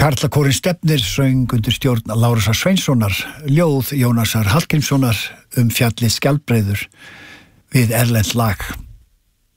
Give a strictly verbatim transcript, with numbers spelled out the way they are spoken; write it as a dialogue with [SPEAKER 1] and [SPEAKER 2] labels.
[SPEAKER 1] Karlakórinn Stefnir söng undir stjórn Lárusar Sveinssonar, ljóð Jónasar Hallgrímssonar um fjallið Skjaldbreiður við erlent lag.